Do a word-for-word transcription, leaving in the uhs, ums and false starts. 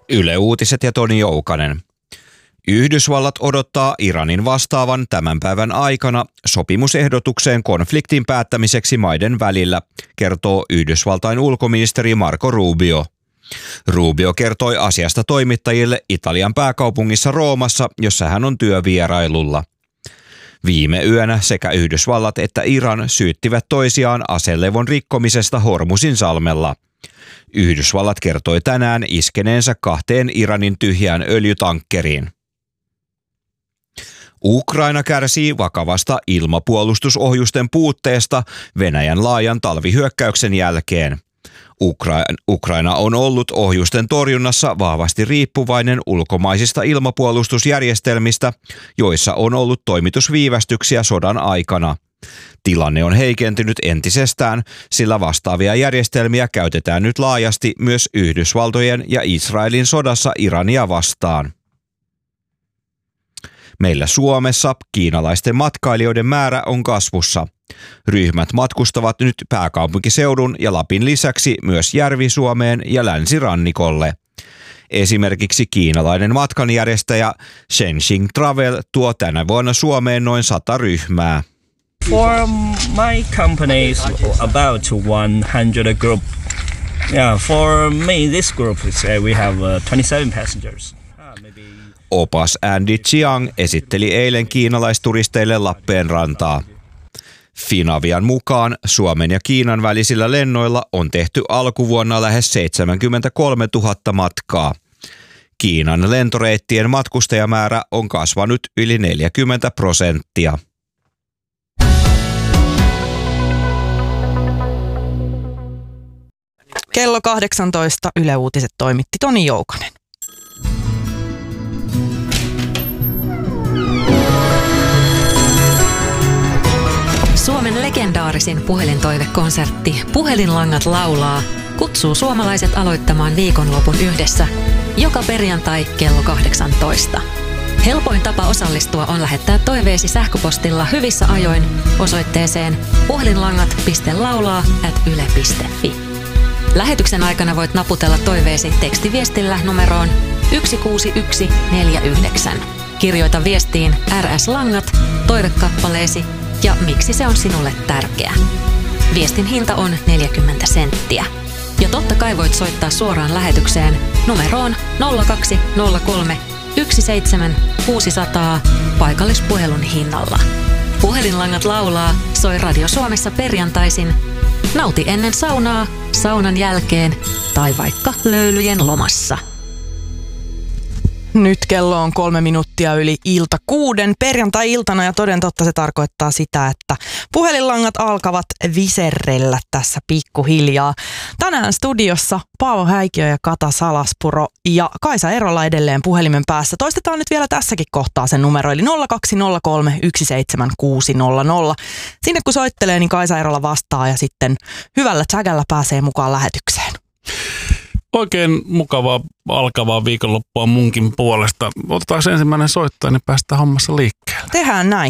Yle Uutiset ja Toni Joukanen. Yhdysvallat odottaa Iranin vastaavan tämän päivän aikana sopimusehdotukseen konfliktin päättämiseksi maiden välillä, kertoo Yhdysvaltain ulkoministeri Marco Rubio. Rubio kertoi asiasta toimittajille Italian pääkaupungissa Roomassa, jossa hän on työvierailulla. Viime yönä sekä Yhdysvallat että Iran syyttivät toisiaan aselevon rikkomisesta Hormuzin salmella. Yhdysvallat kertoi tänään iskeneensä kahteen Iranin tyhjään öljytankkeriin. Ukraina kärsii vakavasta ilmapuolustusohjusten puutteesta Venäjän laajan talvihyökkäyksen jälkeen. Ukra- Ukraina on ollut ohjusten torjunnassa vahvasti riippuvainen ulkomaisista ilmapuolustusjärjestelmistä, joissa on ollut toimitusviivästyksiä sodan aikana. Tilanne on heikentynyt entisestään, sillä vastaavia järjestelmiä käytetään nyt laajasti myös Yhdysvaltojen ja Israelin sodassa Irania vastaan. Meillä Suomessa kiinalaisten matkailijoiden määrä on kasvussa. Ryhmät matkustavat nyt pääkaupunkiseudun ja Lapin lisäksi myös Järvi-Suomeen ja länsirannikolle. Esimerkiksi kiinalainen matkanjärjestäjä Shenxing Travel tuo tänä vuonna Suomeen noin sata ryhmää. For my company is about one hundred group. Yeah, for me this group is uh, we have uh, twenty-seven passengers. Opas Andy Chiang esitteli eilen kiinalaisturisteille Lappeenrantaa. Finavian mukaan Suomen ja Kiinan välisillä lennoilla on tehty alkuvuonna lähes seitsemänkymmentäkolmetuhatta matkaa. Kiinan lentoreittien matkustajamäärä on kasvanut yli neljäkymmentä prosenttia. Kello kahdeksantoista Yle Uutiset toimitti Toni Joukanen. Suomen legendaarisin puhelintoivekonsertti Puhelinlangat laulaa kutsuu suomalaiset aloittamaan viikonlopun yhdessä joka perjantai kello kahdeksantoista. Helpoin tapa osallistua on lähettää toiveesi sähköpostilla hyvissä ajoin osoitteeseen puhelinlangat piste laulaa ät yle piste fi. Lähetyksen aikana voit naputella toiveesi tekstiviestillä numeroon yksi kuusi yksi neljä yhdeksän. Kirjoita viestiin R S-langat, toivekappaleesi ja miksi se on sinulle tärkeä. Viestin hinta on neljäkymmentä senttiä. Ja totta kai voit soittaa suoraan lähetykseen numeroon nolla kaksi nolla kolme yksi seitsemän kuusi nolla nolla paikallispuhelun hinnalla. Puhelinlangat laulaa soi Radio Suomessa perjantaisin. Nauti ennen saunaa, saunan jälkeen tai vaikka löylyjen lomassa. Nyt kello on kolme minuuttia yli ilta kuuden perjantai-iltana ja toden totta se tarkoittaa sitä, että puhelinlangat alkavat viserrellä tässä pikkuhiljaa. Tänään studiossa Paavo Häikiö ja Kata Salaspuro ja Kaisa Erola edelleen puhelimen päässä. Toistetaan nyt vielä tässäkin kohtaa sen numero eli nolla kaksi nolla kolme yksi seitsemän kuusi nolla nolla. Sinne kun soittelee, niin Kaisa Erola vastaa ja sitten hyvällä tsägällä pääsee mukaan lähetykseen. Oikein mukavaa alkavaa viikonloppua munkin puolesta. Otetaan ensimmäinen soittaja, niin päästään hommassa liikkeelle. Tehdään näin.